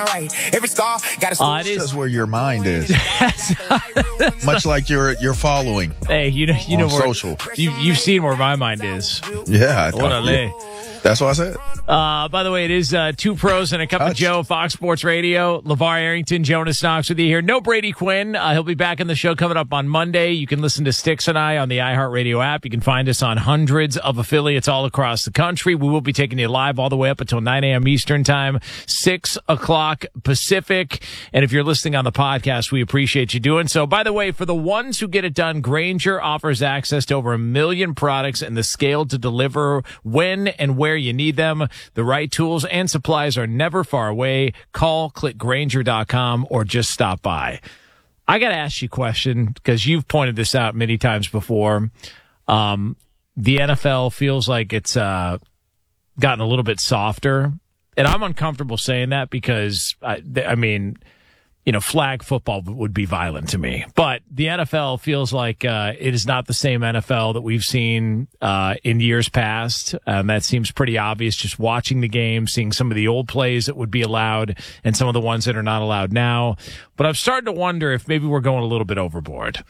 Every star got a It is That's where your mind is. Much like your following. Hey, you know on where social. You've seen where my mind is. Yeah. Orale. That's what I said. By the way, it is Two Pros and a Cup of Joe, Fox Sports Radio. LeVar Arrington, Jonas Knox with you here. No Brady Quinn. He'll be back in the show coming up on Monday. You can listen to Styx and I on the iHeartRadio app. You can find us on hundreds of affiliates all across the country. We will be taking you live all the way up until 9 a.m. Eastern Time, 6 o'clock Pacific. And if you're listening on the podcast, we appreciate you doing so. By the way, for the ones who get it done, Grainger offers access to over 1 million products and the scale to deliver when and where you need them. The right tools and supplies are never far away. Call, click Grainger.com, or just stop by. I got to ask you a question because you've pointed this out many times before. The NFL feels like it's gotten a little bit softer, and I'm uncomfortable saying that because, I mean, flag football would be violent to me. But the NFL feels like it is not the same NFL that we've seen in years past. That seems pretty obvious just watching the game, seeing some of the old plays that would be allowed and some of the ones that are not allowed now. But I'm starting to wonder if maybe we're going a little bit overboard.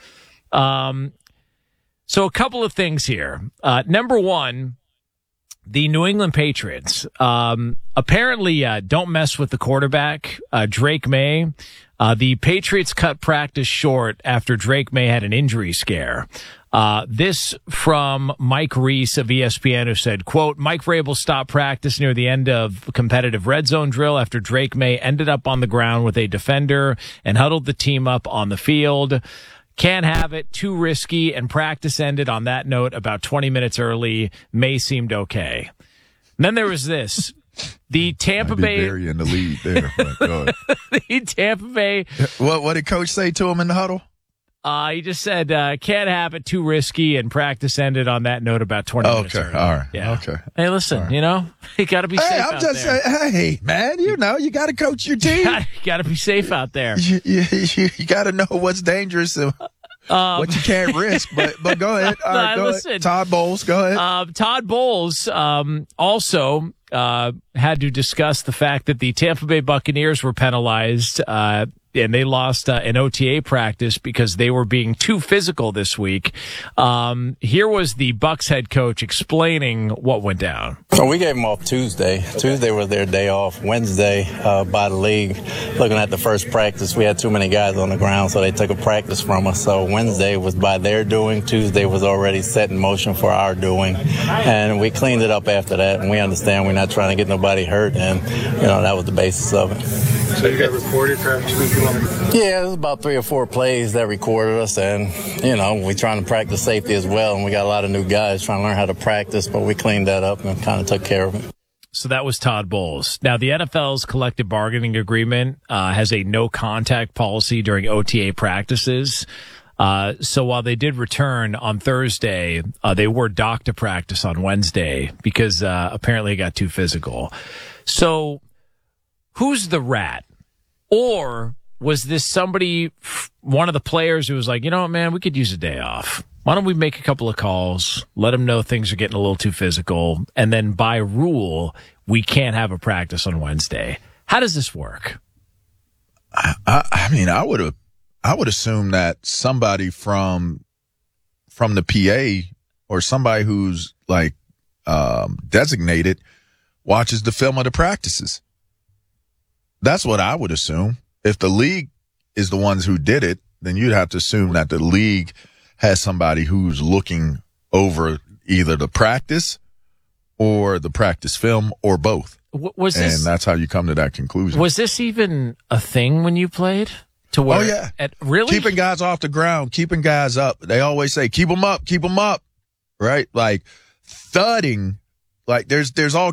So a couple of things here. Number one, the New England Patriots apparently don't mess with the quarterback, Drake May. The Patriots cut practice short after Drake May had an injury scare. This from Mike Reese of ESPN, who said, quote, Mike Vrabel stopped practice near the end of competitive red zone drill after Drake May ended up on the ground with a defender and huddled the team up on the field. Can't have it. Too risky. And practice ended on that note about 20 minutes early. May seemed okay. And then there was this. The Tampa Bay. Bury in the lead there. But go ahead. The Tampa Bay. What did Coach say to him in the huddle? He just said, can't have it. Too risky. And practice ended on that note about 20 minutes early. Okay. All right. Yeah. Okay. Hey, listen, right. You got to be safe Hey, out I'm just there. saying, hey, man, you got to coach your team. You got to be safe out there. You got to know what's dangerous and what you can't risk. But go ahead. All right, go ahead. Todd Bowles, go ahead. Todd Bowles also had to discuss the fact that the Tampa Bay Buccaneers were penalized and they lost an OTA practice because they were being too physical this week. Here was the Bucs head coach explaining what went down. So we gave them off Tuesday. Tuesday was their day off. Wednesday, by the league, looking at the first practice, we had too many guys on the ground, so they took a practice from us. So Wednesday was by their doing. Tuesday was already set in motion for our doing. And we cleaned it up after that, and we understand we're not trying to get nobody hurt, and, that was the basis of it. So you got recorded perhaps? Yeah, it was about 3 or 4 plays that recorded us, and, we're trying to practice safety as well, and we got a lot of new guys trying to learn how to practice, but we cleaned that up and kind of took care of it. So that was Todd Bowles. Now, the NFL's collective bargaining agreement has a no-contact policy during OTA practices. So while they did return on Thursday, they were docked to practice on Wednesday because apparently it got too physical. So who's the rat? Or was this somebody, one of the players who was like, man, we could use a day off. Why don't we make a couple of calls, let them know things are getting a little too physical, and then by rule, we can't have a practice on Wednesday. How does this work? I mean, I would assume that somebody from the PA or somebody who's like designated watches the film of the practices. That's what I would assume. If the league is the ones who did it, then you'd have to assume that the league has somebody who's looking over either the practice or the practice film or both. And that's how you come to that conclusion. Was this even a thing when you played? To where, oh, yeah. Really? Keeping guys off the ground, keeping guys up. They always say, keep them up, right? Like thudding. Like there's all